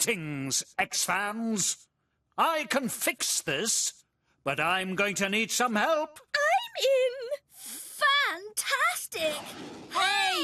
Greetings, X-Fans. I can fix this, but I'm going to need some help. I'm in.